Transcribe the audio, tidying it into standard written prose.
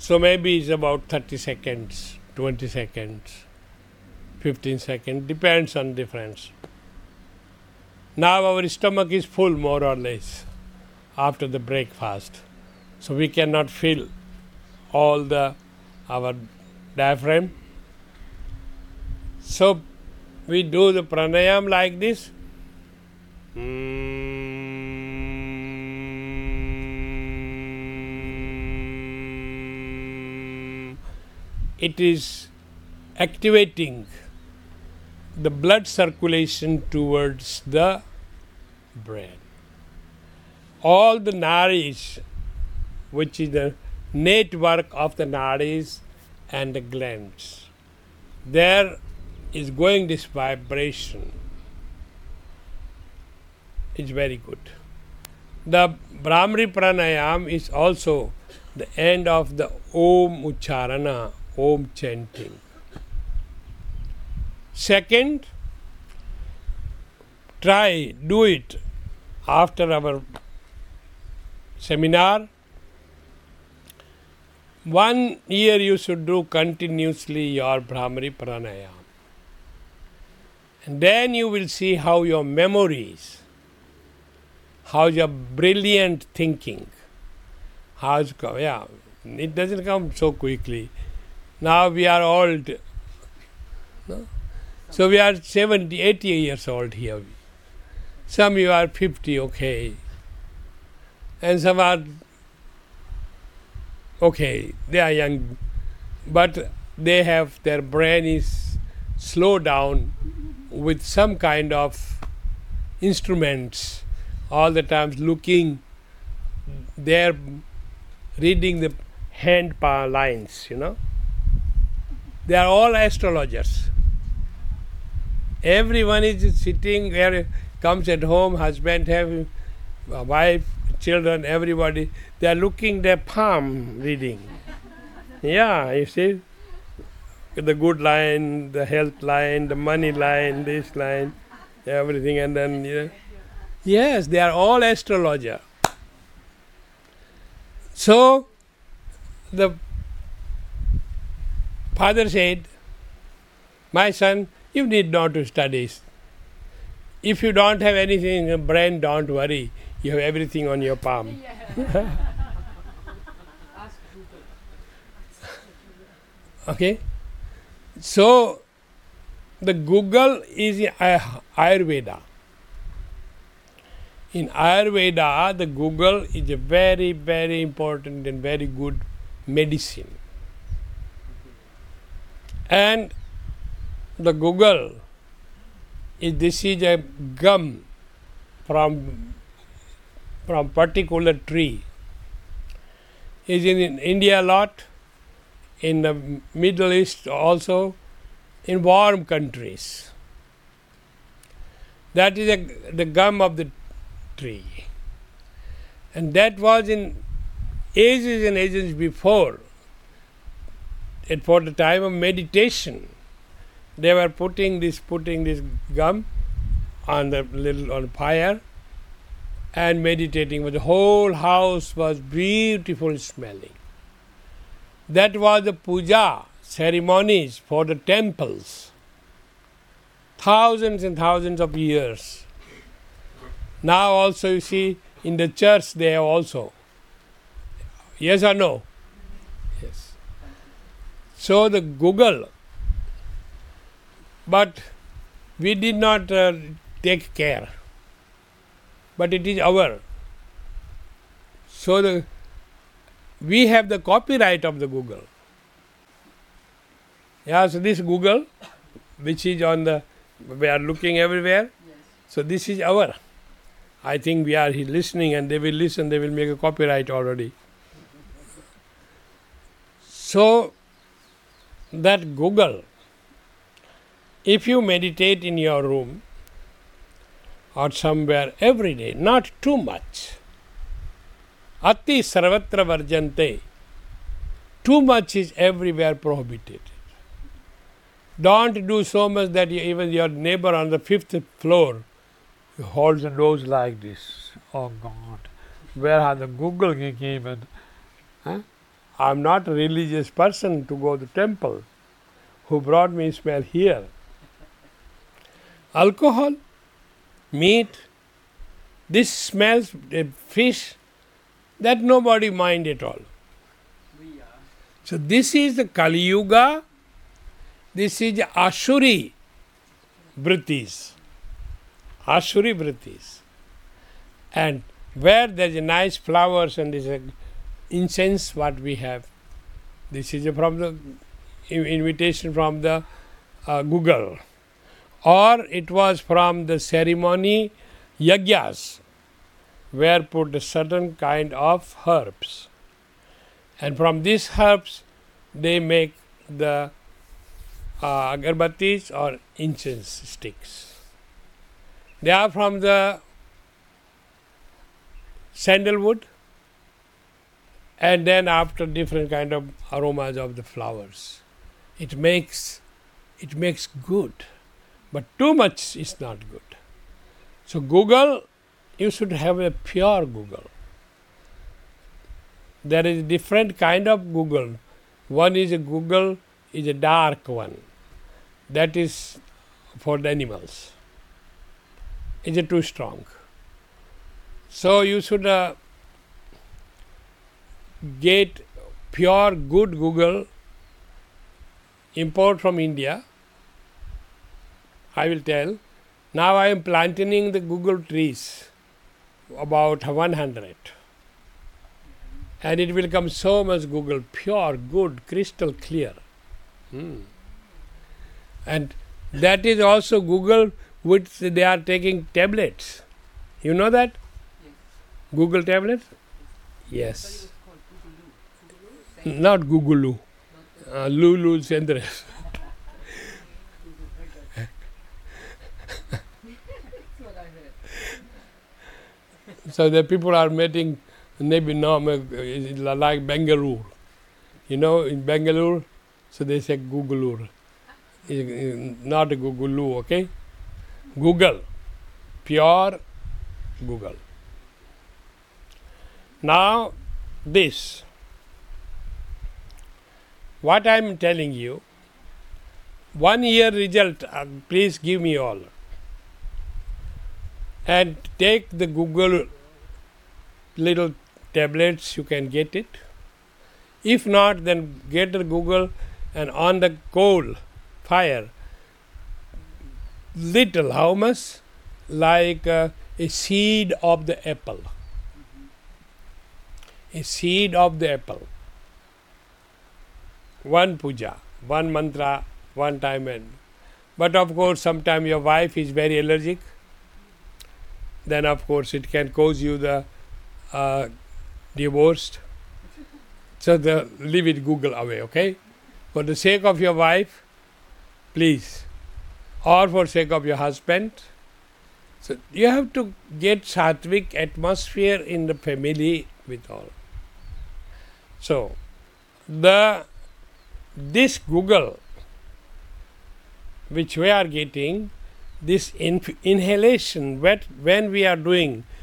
So maybe it's about 30 seconds, 20 seconds, 15 seconds, depends on difference. Now our stomach is full more or less after the breakfast. So we cannot feel all our diaphragm. So we do the pranayam like this. It is activating the blood circulation towards the brain. All the nadis, which is the network of the nadis and the glands, there is going this vibration. It's very good. The Brahmari Pranayam is also the end of the Om Ucharana, Om chanting. Second, do it after our seminar. 1 year you should do continuously your Brahmari Pranayam. And then you will see how your memories, how your brilliant thinking, it doesn't come so quickly. Now we are old. No? So we are 70, 80 years old here. Some you are 50, okay. And some are okay, they are young, but they have, their brain is slowed down with some kind of instruments, all the time looking, they're reading the hand lines, They are all astrologers. Everyone is sitting where comes at home, husband, have a wife, children, everybody, they are looking their palm reading. Yeah, you see, the good line, the health line, the money line, this line, everything, and then, yes, they are all astrologer. So, the father said, my son, you need not to study. If you don't have anything in your brain, don't worry. You have everything on your palm. Okay? So, the Google is in Ayurveda. In Ayurveda, the Google is a very, very important and very good medicine. And the Google, this is a gum from particular tree. Is in India a lot, in the Middle East also, in warm countries. That is the gum of the tree. And that was in ages and ages before. And for the time of meditation, they were putting this gum on fire and meditating, but the whole house was beautiful smelling. That was the puja ceremonies for the temples. Thousands and thousands of years. Now also you see in the church they have also. Yes or no? Yes. So the Google, but we did not take care. But it is our. So we have the copyright of the Google. Yeah, so this Google, which is we are looking everywhere. Yes. So this is our. I think we are listening and they will listen, they will make a copyright already. So that Google, if you meditate in your room or somewhere every day, not too much. Ati sarvatra varjante. Too much is everywhere prohibited. Don't do so much that even your neighbor on the 5th floor holds the nose like this. Oh God, where are the Google came in? Huh? I'm not a religious person to go to temple. Who brought me smell here? Alcohol, meat, this smells, fish, that nobody mind at all. So this is the Kali Yuga, this is Ashuri Vrittis. Ashuri Vrittis. And where there is nice flowers and this incense what we have. This is from the invitation from the Google. Or it was from the ceremony yagyas, where put a certain kind of herbs. And from these herbs they make the agarbattis or incense sticks. They are from the sandalwood, and then after different kind of aromas of the flowers. It makes good, but too much is not good. So Google, you should have a pure Google. There is different kind of Google. One is a Google is a dark one. That is for the animals. Is it too strong? So you should get pure good Google, import from India. I will tell. Now I am planting the Google trees, about 100. And it will come so much Google, pure, good, crystal clear. And that is also Google, which they are taking tablets. You know that? Yes. Google tablets? Yes. Not Google. Lulu Cendres. So the people are meeting, maybe no, like Bangalore. You know, in Bangalore, so they say Googalore. Not a Googaloo, okay? Google. Pure Google. Now, this. What I am telling you, 1 year result, please give me all. And take the Google little tablets, you can get it. If not, then get the Google and on the coal, fire, little, how much? Like a seed of the apple. A seed of the apple. One puja, one mantra, one time. But of course, sometimes your wife is very allergic. Then of course it can cause you the divorced. So leave it Google away, okay? For the sake of your wife, please. Or for sake of your husband. So you have to get sattvic atmosphere in the family with all. So this Google, which we are getting, this inhalation, when we are doing